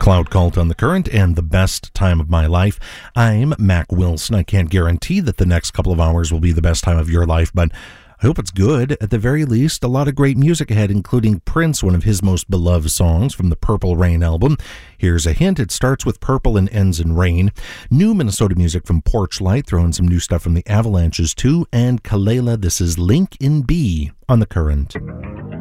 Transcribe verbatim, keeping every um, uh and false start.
Cloud Cult on the Current and The Best Time of My Life. I'm Mac Wilson. I can't guarantee that the next couple of hours will be the best time of your life, but I hope it's good. At the very least, a lot of great music ahead, including Prince, one of his most beloved songs from the Purple Rain album. Here's a hint. It starts with purple and ends in rain. New Minnesota music from Porchlight, throwing some new stuff from the Avalanches too. And Kalela, this is Link in B on the Current.